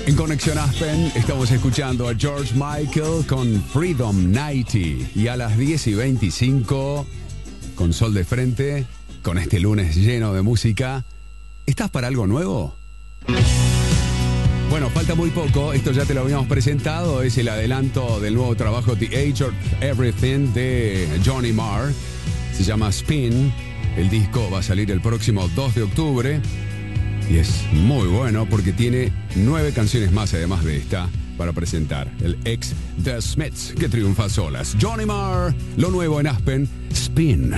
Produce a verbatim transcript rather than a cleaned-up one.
En Conexión Aspen estamos escuchando a George Michael con Freedom noventa. Y a las diez y veinticinco, con sol de frente, con este lunes lleno de música, ¿estás para algo nuevo? Bueno, falta muy poco, esto ya te lo habíamos presentado, es el adelanto del nuevo trabajo The Age of Everything de Johnny Marr. Se llama Spin, el disco va a salir el próximo dos de octubre. Y es muy bueno porque tiene nueve canciones más además de esta para presentar. El ex The Smiths que triunfa solas. Johnny Marr, lo nuevo en Aspen, Spin.